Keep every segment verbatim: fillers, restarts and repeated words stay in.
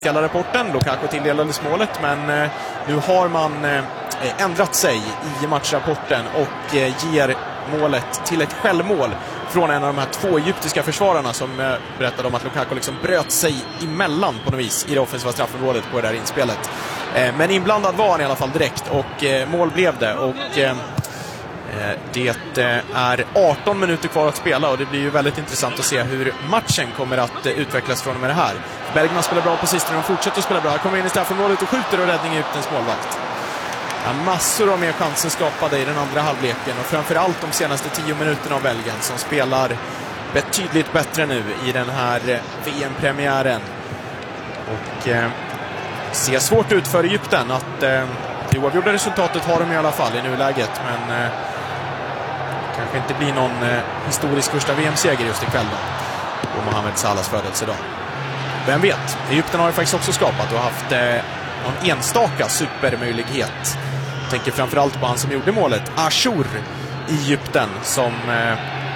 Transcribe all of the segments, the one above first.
Rapporten. Lukaku tilldelades målet, men eh, nu har man eh, ändrat sig i matchrapporten och eh, ger målet till ett självmål från en av de här två egyptiska försvararna som eh, berättade om att Lukaku liksom bröt sig emellan på något vis i det offensiva straffområdet på det där inspelet. Eh, men inblandad var han i alla fall direkt och eh, mål blev det och eh, det är arton minuter kvar att spela och det blir ju väldigt intressant att se hur matchen kommer att utvecklas från och med det här. Belgien spelar bra på sistone och fortsätter att spela bra. Här kommer in i straffområdet och skjuter och räddning ut en målvakt. Ja, massor av mer chanser skapade i den andra halvleken och framförallt de senaste tio minuterna av Belgien som spelar betydligt bättre nu i den här V M-premiären. Och eh, ser svårt ut för Egypten att eh, det oavgjorda resultatet har de i alla fall i nuläget, men eh, kanske inte blir någon eh, historisk första V M-seger just ikväll då, på Mohamed Salahs födelsedag. Vem vet? Egypten har ju faktiskt också skapat och haft eh, någon enstaka supermöjlighet. Jag tänker framförallt på han som gjorde målet, Achour i Egypten, som eh,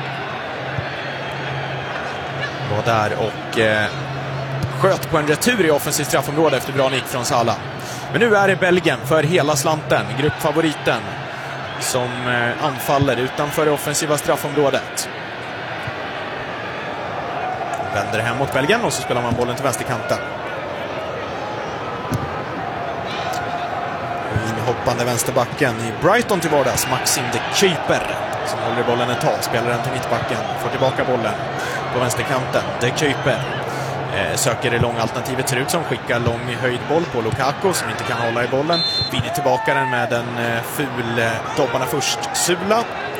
var där och eh, sköt på en retur i offensivt straffområde efter bra nick från Salah. Men nu är det Belgien för hela slanten, gruppfavoriten, som eh, anfaller utanför det offensiva straffområdet. Vänder hem mot Belgien och så spelar man bollen till vänsterkanten. Inhoppande vänsterbacken i Brighton till vardags, Maxim de Kuyper, som håller bollen ett tag, spelar den till mittbacken, får tillbaka bollen på vänsterkanten. De Kuyper eh, söker det långa alternativet, ser ut som, skickar lång höjdboll på Lukaku som inte kan hålla i bollen, vinner tillbaka den med en eh, ful eh, dobbarna först Sula.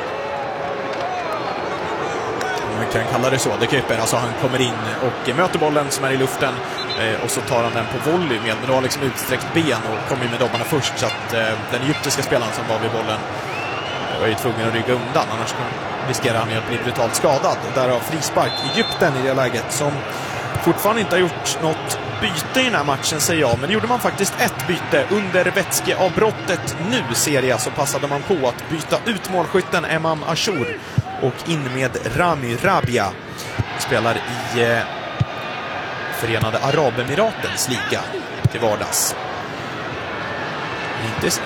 Man kan kalla det så. De Kuyper, alltså han kommer in och möter bollen som är i luften eh, och så tar han den på volley med, men då har liksom utsträckt ben och kommer in med dobbarna först, så att eh, den egyptiska spelaren som var vid bollen var ju tvungen att rygga undan, annars riskerar han ju att bli brutalt skadad. Därav frispark Egypten i det läget, som fortfarande inte har gjort något byte i den här matchen, säger jag, men det gjorde man faktiskt ett byte under vätskeavbrottet. Nu ser jag så passade man på att byta ut målskytten Emam Achour och in med Rami Rabia, spelar i eh, Förenade Arabemiratens liga till vardags. Inte